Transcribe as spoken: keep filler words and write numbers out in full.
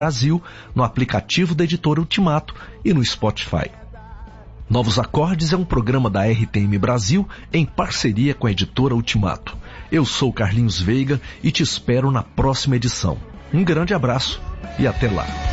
Brasil, no aplicativo da Editora Ultimato e no Spotify. Novos Acordes é um programa da R T M Brasil em parceria com a Editora Ultimato. Eu sou Carlinhos Veiga e te espero na próxima edição. Um grande abraço e até lá.